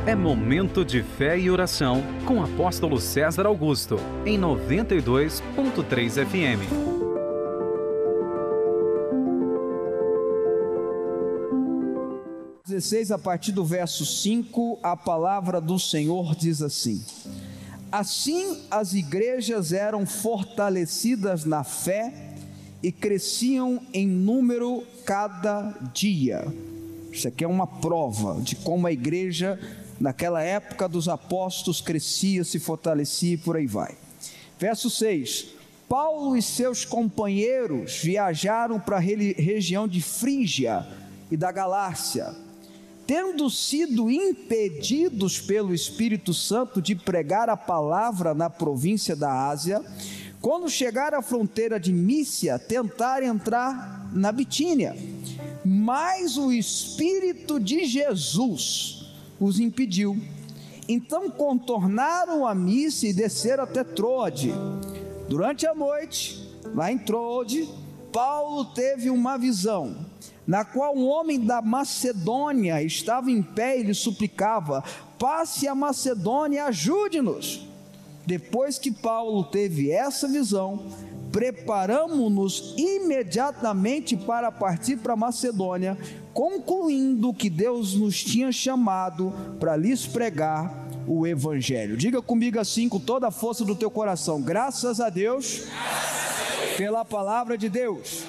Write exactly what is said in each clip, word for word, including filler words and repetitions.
É momento de fé e oração com o apóstolo César Augusto, em noventa e dois ponto três F M. dezesseis, a partir do verso cinco, a palavra do Senhor diz assim: assim as igrejas eram fortalecidas na fé e cresciam em número cada dia. Isso aqui é uma prova de como a igreja naquela época dos apóstolos crescia, se fortalecia e por aí vai. Verso seis: Paulo e seus companheiros viajaram para a região de Frígia e da Galácia, tendo sido impedidos pelo Espírito Santo de pregar a palavra na província da Ásia. Quando chegaram à fronteira de Mísia, tentaram entrar na Bitínia, mas o Espírito de Jesus os impediu. Então contornaram a Mísia e desceram até Troade. Durante a noite, lá em Troade, Paulo teve uma visão, na qual um homem da Macedônia estava em pé e lhe suplicava: passe a Macedônia, ajude-nos. Depois que Paulo teve essa visão, preparamos-nos imediatamente para partir para Macedônia, concluindo que Deus nos tinha chamado para lhes pregar o Evangelho. Diga comigo assim, com toda a força do teu coração: graças a Deus, pela palavra de Deus.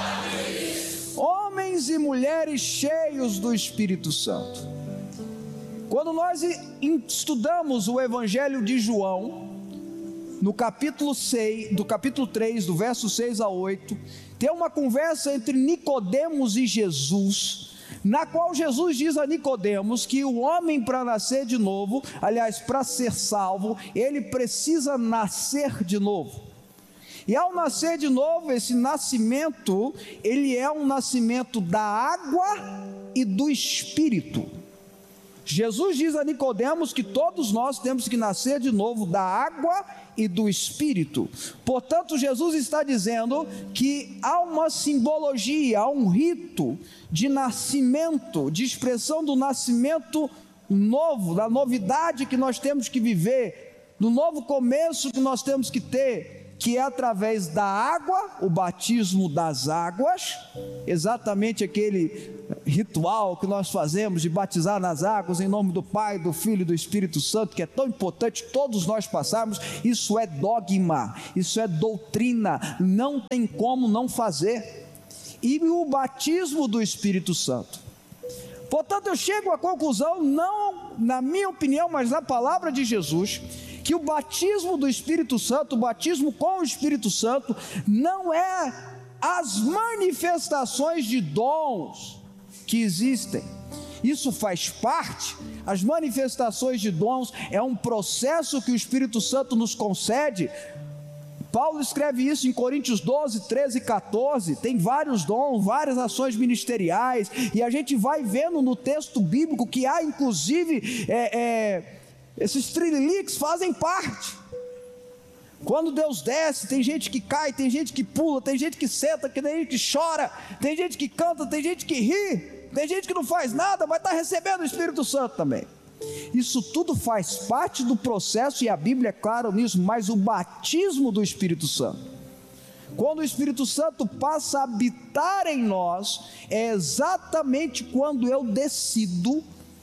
Homens e mulheres cheios do Espírito Santo. Quando nós estudamos o Evangelho de João, no capítulo seis, do capítulo três, do verso seis a oito, tem uma conversa entre Nicodemos e Jesus, na qual Jesus diz a Nicodemos que o homem, para nascer de novo, aliás, para ser salvo, ele precisa nascer de novo. E ao nascer de novo, esse nascimento, ele é um nascimento da água e do Espírito. Jesus diz a Nicodemos que todos nós temos que nascer de novo da água e do Espírito. Portanto, Jesus está dizendo que há uma simbologia, há um rito de nascimento, de expressão do nascimento novo, da novidade que nós temos que viver, do novo começo que nós temos que ter, que é através da água, o batismo das águas, exatamente aquele ritual que nós fazemos de batizar nas águas, em nome do Pai, do Filho e do Espírito Santo, que é tão importante todos nós passarmos. Isso é dogma, isso é doutrina, não tem como não fazer. E o batismo do Espírito Santo. Portanto, eu chego à conclusão, não na minha opinião, mas na palavra de Jesus, que o batismo do Espírito Santo, o batismo com o Espírito Santo, não é as manifestações de dons que existem. Isso faz parte, as manifestações de dons é um processo que o Espírito Santo nos concede. Paulo escreve isso em Coríntios doze, treze e catorze, tem vários dons, várias ações ministeriais, e a gente vai vendo no texto bíblico que há inclusive, é, é, esses trililiques fazem parte. Quando Deus desce, tem gente que cai, tem gente que pula, tem gente que senta, tem gente que chora, tem gente que canta, tem gente que ri, tem gente que não faz nada, mas está recebendo o Espírito Santo também. Isso tudo faz parte do processo, e a Bíblia é clara nisso. Mas o batismo do Espírito Santo, quando o Espírito Santo passa a habitar em nós, é exatamente quando eu decido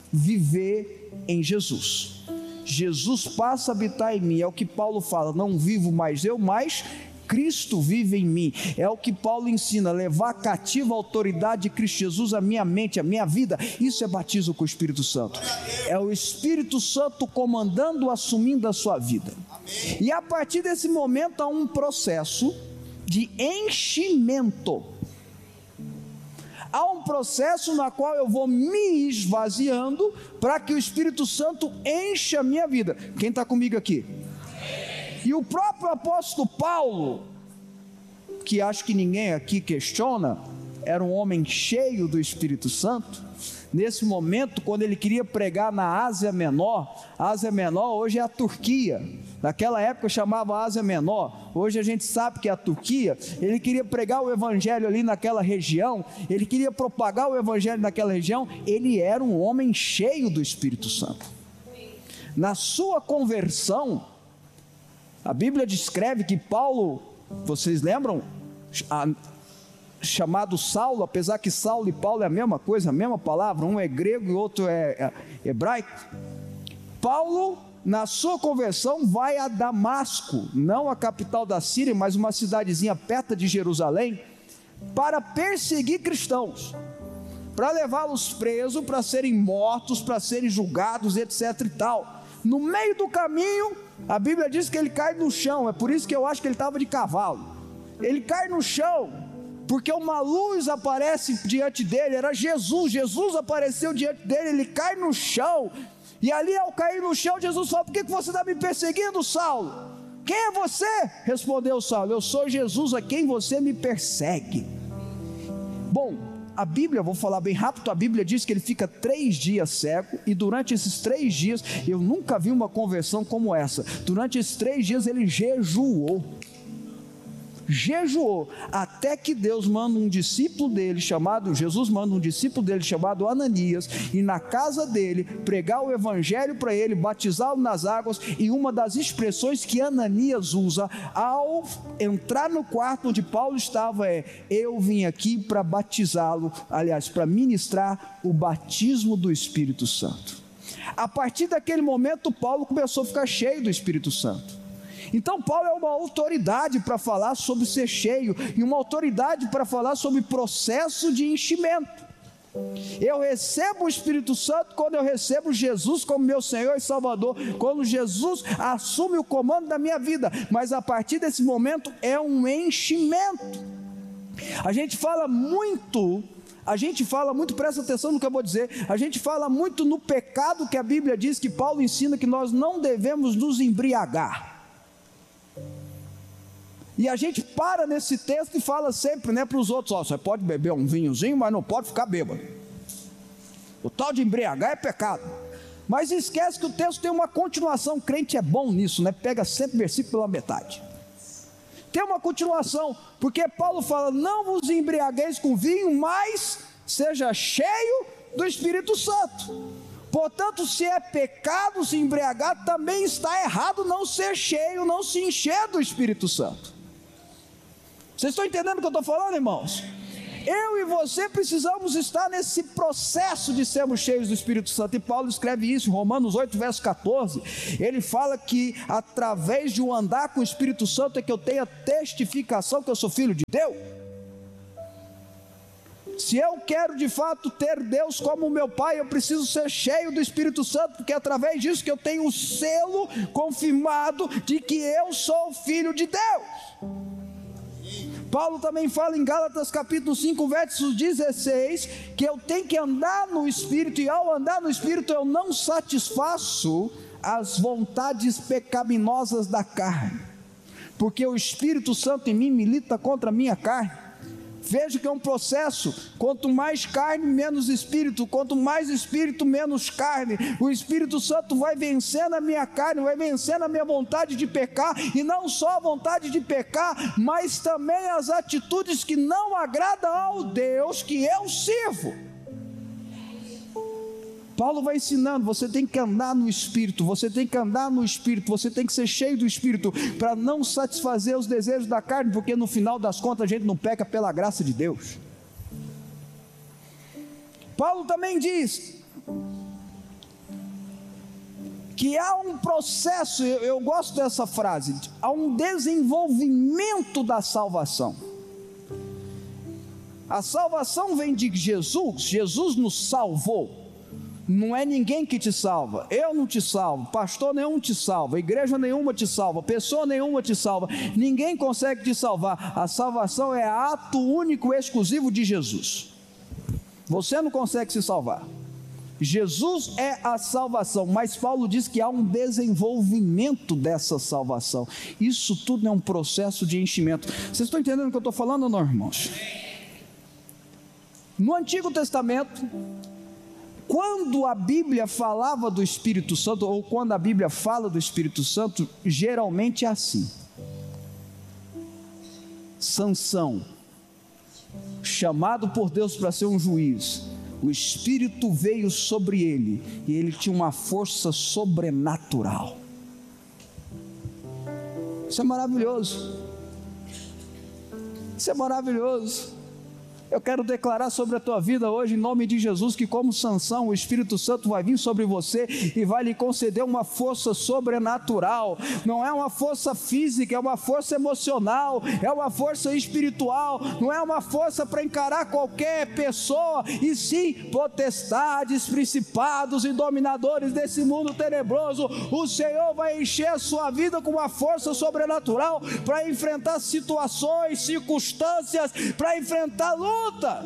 viver em Jesus. Jesus passa a habitar em mim, é o que Paulo fala: não vivo mais eu, mas Cristo vive em mim. É o que Paulo ensina: levar cativa a autoridade de Cristo Jesus à minha mente, à minha vida. Isso é batismo com o Espírito Santo. É o Espírito Santo comandando, assumindo a sua vida. E a partir desse momento há um processo de enchimento. Há um processo na qual eu vou me esvaziando para que o Espírito Santo encha a minha vida. Quem está comigo aqui? E o próprio apóstolo Paulo, que acho que ninguém aqui questiona, era um homem cheio do Espírito Santo. Nesse momento, quando ele queria pregar na Ásia Menor, a Ásia Menor hoje é a Turquia, naquela época chamava Ásia Menor, hoje a gente sabe que é a Turquia. Ele queria pregar o Evangelho ali naquela região, ele queria propagar o Evangelho naquela região. Ele era um homem cheio do Espírito Santo. Na sua conversão, a Bíblia descreve que Paulo, vocês lembram, a, chamado Saulo, apesar que Saulo e Paulo é a mesma coisa, a mesma palavra, um é grego e outro é, é hebraico. Paulo, na sua conversão, vai a Damasco, não a capital da Síria, mas uma cidadezinha perto de Jerusalém, para perseguir cristãos, para levá-los presos, para serem mortos, para serem julgados, etc e tal. No meio do caminho, a Bíblia diz que ele cai no chão, é por isso que eu acho que ele estava de cavalo. Ele cai no chão, porque uma luz aparece diante dele, era Jesus, Jesus apareceu diante dele, ele cai no chão, e ali ao cair no chão, Jesus fala: por que você está me perseguindo, Saulo? Quem é você? Respondeu Saulo: eu sou Jesus a quem você me persegue. Bom, a Bíblia, vou falar bem rápido, a Bíblia diz que ele fica três dias cego, e durante esses três dias, eu nunca vi uma conversão como essa, durante esses três dias ele jejuou, jejuou, até que Deus manda um discípulo dele chamado, Jesus manda um discípulo dele chamado Ananias, ir na casa dele, pregar o evangelho para ele, batizá-lo nas águas, e uma das expressões que Ananias usa ao entrar no quarto onde Paulo estava é: eu vim aqui para batizá-lo, aliás, para ministrar o batismo do Espírito Santo. A partir daquele momento, Paulo começou a ficar cheio do Espírito Santo. Então Paulo é uma autoridade para falar sobre ser cheio, e uma autoridade para falar sobre processo de enchimento. Eu recebo o Espírito Santo quando eu recebo Jesus como meu Senhor e Salvador, quando Jesus assume o comando da minha vida, mas a partir desse momento é um enchimento. A gente fala muito, a gente fala muito, presta atenção no que eu vou dizer, a gente fala muito no pecado que a Bíblia diz, que Paulo ensina que nós não devemos nos embriagar. E a gente para nesse texto e fala sempre, né, para os outros: ó, você pode beber um vinhozinho, mas não pode ficar bêbado. O tal de embriagar é pecado. Mas esquece que o texto tem uma continuação. Crente é bom nisso, né? Pega sempre versículo pela metade. Tem uma continuação, porque Paulo fala: não vos embriagueis com vinho, mas seja cheio do Espírito Santo. Portanto, se é pecado se embriagar, também está errado não ser cheio, não se encher do Espírito Santo. Vocês estão entendendo o que eu estou falando, irmãos? Eu e você precisamos estar nesse processo de sermos cheios do Espírito Santo, e Paulo escreve isso em Romanos oito, verso catorze, ele fala que através de um andar com o Espírito Santo é que eu tenho a testificação que eu sou filho de Deus. Se eu quero de fato ter Deus como meu Pai, eu preciso ser cheio do Espírito Santo, porque é através disso que eu tenho o selo confirmado de que eu sou filho de Deus. Paulo também fala em Gálatas capítulo cinco, verso dezesseis, que eu tenho que andar no Espírito, e ao andar no Espírito eu não satisfaço as vontades pecaminosas da carne, porque o Espírito Santo em mim milita contra a minha carne. Veja que é um processo: quanto mais carne, menos espírito, quanto mais espírito, menos carne. O Espírito Santo vai vencendo a minha carne, vai vencendo a minha vontade de pecar, e não só a vontade de pecar, mas também as atitudes que não agradam ao Deus que eu sirvo. Paulo vai ensinando: você tem que andar no Espírito, você tem que andar no Espírito, você tem que ser cheio do Espírito, para não satisfazer os desejos da carne, porque no final das contas a gente não peca pela graça de Deus. Paulo também diz que há um processo, eu, eu gosto dessa frase, há um desenvolvimento da salvação. A salvação vem de Jesus, Jesus nos salvou. Não é ninguém que te salva, eu não te salvo, pastor nenhum te salva, igreja nenhuma te salva, pessoa nenhuma te salva, ninguém consegue te salvar. A salvação é ato único e exclusivo de Jesus. Você não consegue se salvar, Jesus é a salvação, mas Paulo diz que há um desenvolvimento dessa salvação. Isso tudo é um processo de enchimento. Vocês estão entendendo o que eu estou falando ou não, irmãos? No Antigo Testamento, quando a Bíblia falava do Espírito Santo, ou quando a Bíblia fala do Espírito Santo, geralmente é assim: Sansão, chamado por Deus para ser um juiz, o Espírito veio sobre ele, e ele tinha uma força sobrenatural. Isso é maravilhoso. Isso é maravilhoso. Eu quero declarar sobre a tua vida hoje, em nome de Jesus, que como Sansão, o Espírito Santo vai vir sobre você e vai lhe conceder uma força sobrenatural. Não é uma força física, é uma força emocional, é uma força espiritual, não é uma força para encarar qualquer pessoa, e sim potestades, principados e dominadores desse mundo tenebroso. O Senhor vai encher a sua vida com uma força sobrenatural para enfrentar situações, circunstâncias, para enfrentar lutas.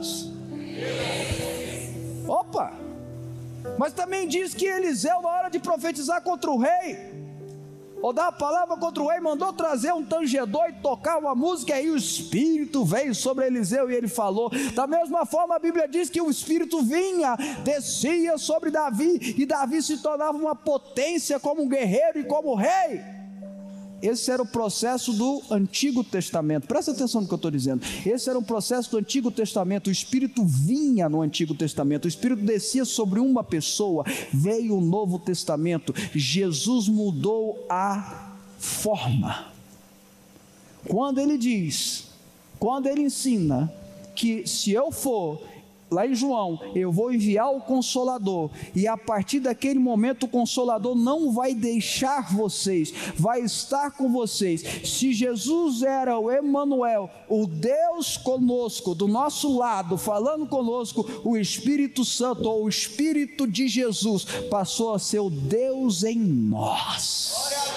Opa! Mas também diz que Eliseu, na hora de profetizar contra o rei, ou dar a palavra contra o rei, mandou trazer um tangedor e tocar uma música, e aí o Espírito veio sobre Eliseu e ele falou. Da mesma forma, a Bíblia diz que o Espírito vinha, descia sobre Davi, e Davi se tornava uma potência como um guerreiro e como rei. Esse era o processo do Antigo Testamento. Presta atenção no que eu estou dizendo. Esse era o processo do Antigo Testamento. O Espírito vinha no Antigo Testamento, o Espírito descia sobre uma pessoa. Veio o Novo Testamento. Jesus mudou a forma. Quando ele diz, quando ele ensina que se eu for, lá em João, eu vou enviar o Consolador, e a partir daquele momento o Consolador não vai deixar vocês, vai estar com vocês. Se Jesus era o Emanuel, o Deus conosco, do nosso lado, falando conosco, o Espírito Santo, ou o Espírito de Jesus, passou a ser o Deus em nós. Glória a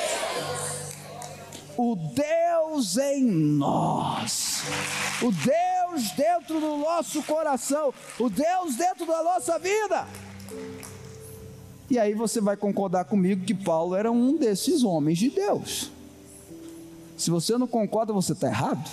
Deus! O Deus em nós, o Deus dentro do nosso coração, o Deus dentro da nossa vida. E aí você vai concordar comigo que Paulo era um desses homens de Deus. Se você não concorda, você está errado.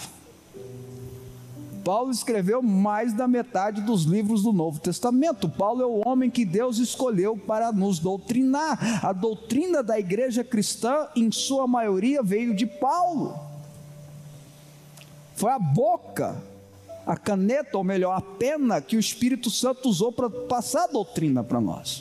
Paulo escreveu mais da metade dos livros do Novo Testamento. Paulo é o homem que Deus escolheu para nos doutrinar. A doutrina da igreja cristã, em sua maioria, veio de Paulo. Foi a boca, a caneta, ou melhor, a pena que o Espírito Santo usou para passar a doutrina para nós.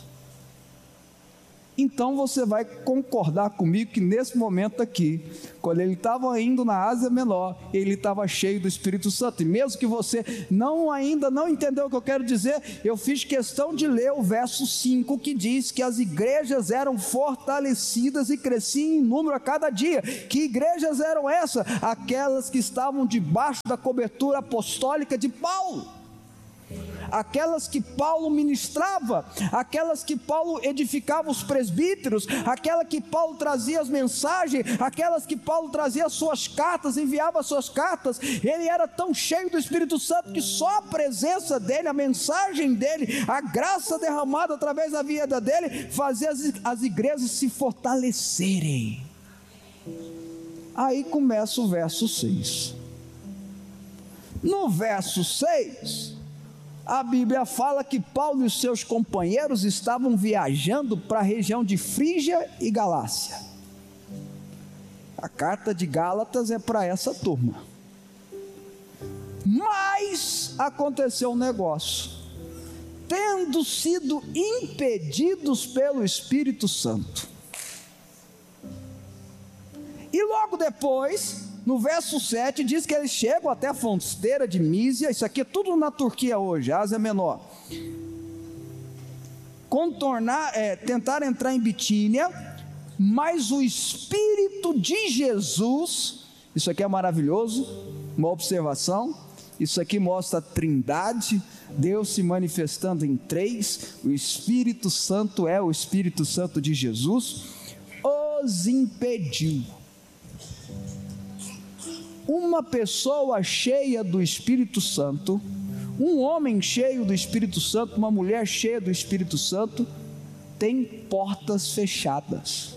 Então você vai concordar comigo que nesse momento aqui, quando ele estava indo na Ásia Menor, ele estava cheio do Espírito Santo. E mesmo que você não ainda não entendeu o que eu quero dizer, eu fiz questão de ler o verso cinco, que diz que as igrejas eram fortalecidas e cresciam em número a cada dia. Que igrejas eram essas? Aquelas que estavam debaixo da cobertura apostólica de Paulo, aquelas que Paulo ministrava, aquelas que Paulo edificava os presbíteros, aquela que Paulo trazia as mensagens, aquelas que Paulo trazia as suas cartas, enviava as suas cartas. Ele era tão cheio do Espírito Santo que só a presença dele, a mensagem dele, a graça derramada através da vida dele, fazia as, as igrejas se fortalecerem. Aí começa o verso seis. No verso seis, a Bíblia fala que Paulo e os seus companheiros estavam viajando para a região de Frígia e Galácia. A carta de Gálatas é para essa turma. Mas aconteceu um negócio. Tendo sido impedidos pelo Espírito Santo. E logo depois, no verso sete, diz que eles chegam até a fronteira de Mísia. Isso aqui é tudo na Turquia hoje, Ásia Menor. Contornar, é, tentar entrar em Bitínia, mas o Espírito de Jesus, isso aqui é maravilhoso, uma observação, isso aqui mostra a Trindade, Deus se manifestando em três, o Espírito Santo é o Espírito Santo de Jesus, os impediu. Uma pessoa cheia do Espírito Santo, um homem cheio do Espírito Santo, uma mulher cheia do Espírito Santo, tem portas fechadas.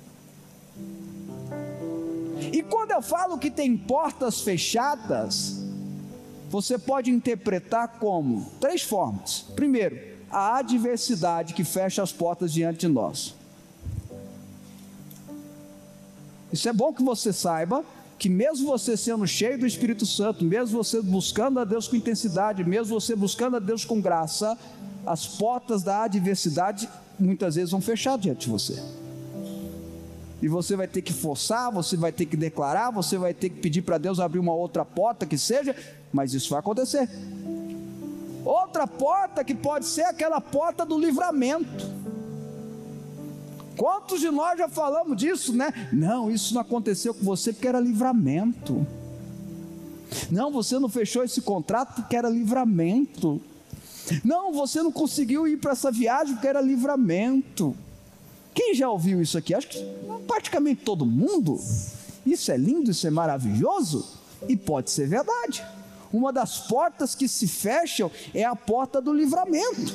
E quando eu falo que tem portas fechadas, você pode interpretar como três formas. Primeiro, a adversidade que fecha as portas diante de nós. Isso é bom que você saiba, que mesmo você sendo cheio do Espírito Santo, mesmo você buscando a Deus com intensidade, mesmo você buscando a Deus com graça, as portas da adversidade muitas vezes vão fechar diante de você. E você vai ter que forçar, você vai ter que declarar, você vai ter que pedir para Deus abrir uma outra porta que seja, mas isso vai acontecer. Outra porta que pode ser aquela porta do livramento. Quantos de nós já falamos disso, né? Não, isso não aconteceu com você porque era livramento. Não, você não fechou esse contrato porque era livramento. Não, você não conseguiu ir para essa viagem porque era livramento. Quem já ouviu isso aqui? Acho que praticamente todo mundo. Isso é lindo, isso é maravilhoso e pode ser verdade. Uma das portas que se fecham é a porta do livramento.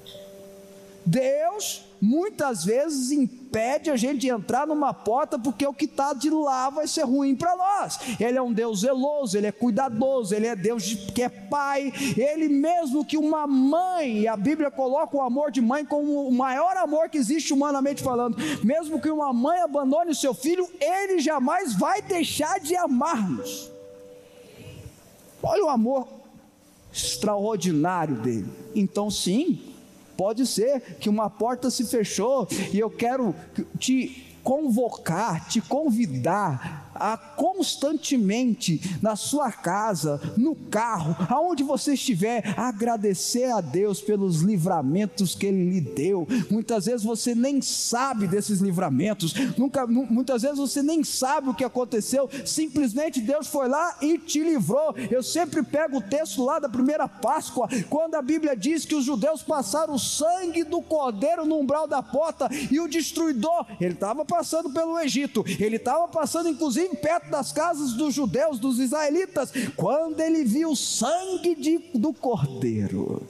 Deus muitas vezes impede a gente de entrar numa porta porque o que está de lá vai ser ruim para nós. Ele é um Deus zeloso, Ele é cuidadoso, Ele é Deus de, que é Pai. Ele mesmo que uma mãe, e a Bíblia coloca o amor de mãe como o maior amor que existe humanamente falando, mesmo que uma mãe abandone o seu filho, Ele jamais vai deixar de amar-nos. Olha o amor extraordinário dele. Então sim, pode ser que uma porta se fechou e eu quero te convocar, te convidar a constantemente na sua casa, no carro, aonde você estiver, agradecer a Deus pelos livramentos que Ele lhe deu. Muitas vezes você nem sabe desses livramentos, nunca, muitas vezes você nem sabe o que aconteceu, simplesmente Deus foi lá e te livrou. Eu sempre pego o texto lá da primeira Páscoa, quando a Bíblia diz que os judeus passaram o sangue do cordeiro no umbral da porta, e o destruidor, ele estava passando pelo Egito, ele estava passando inclusive perto das casas dos judeus, dos israelitas, quando ele viu o sangue de, do cordeiro.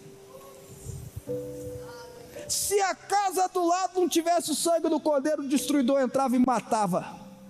Se a casa do lado não tivesse o sangue do cordeiro, o destruidor entrava e matava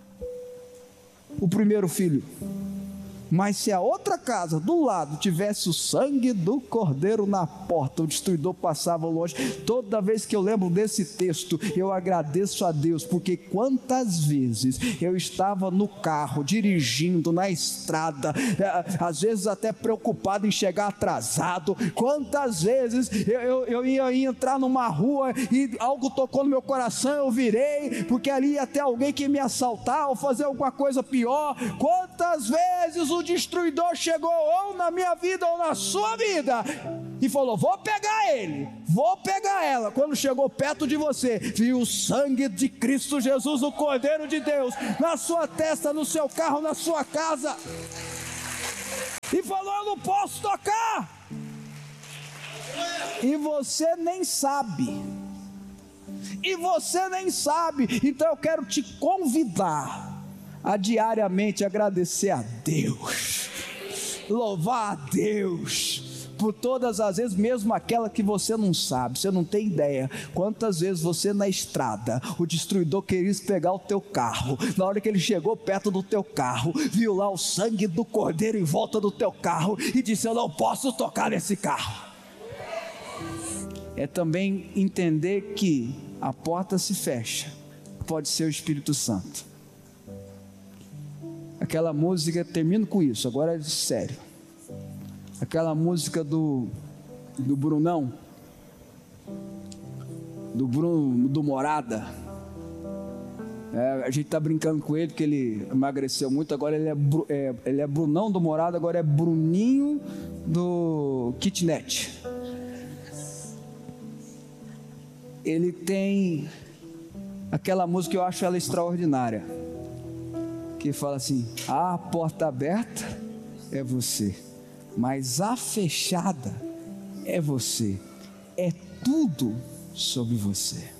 o primeiro filho. Mas se a outra casa do lado tivesse o sangue do cordeiro na porta, o destruidor passava longe. Toda vez que eu lembro desse texto, eu agradeço a Deus, porque quantas vezes eu estava no carro, dirigindo na estrada, às vezes até preocupado em chegar atrasado. Quantas vezes eu, eu, eu ia, ia entrar numa rua e algo tocou no meu coração, eu virei, porque ali ia ter alguém que ia me assaltar ou fazer alguma coisa pior. Quantas vezes o O destruidor chegou ou na minha vida ou na sua vida e falou: vou pegar ele, vou pegar ela. Quando chegou perto de você, viu o sangue de Cristo Jesus, o Cordeiro de Deus, na sua testa, no seu carro, na sua casa, e falou: eu não posso tocar. E você nem sabe, e você nem sabe. Então eu quero te convidar a diariamente agradecer a Deus, louvar a Deus por todas as vezes, mesmo aquela que você não sabe, você não tem ideia quantas vezes você na estrada, o destruidor queria pegar o teu carro. Na hora que ele chegou perto do teu carro, viu lá o sangue do cordeiro em volta do teu carro e disse: eu não posso tocar nesse carro. É também entender que a porta se fecha, pode ser o Espírito Santo. Aquela música, termino com isso, agora é sério. Aquela música do, do Brunão, do Bruno, do Morada. É, a gente está brincando com ele porque ele emagreceu muito, agora ele é, é, ele é Brunão do Morada, agora é Bruninho do Kitnet. Ele tem aquela música que eu acho ela extraordinária, que fala assim: a porta aberta é você, mas a fechada é você, é tudo sobre você.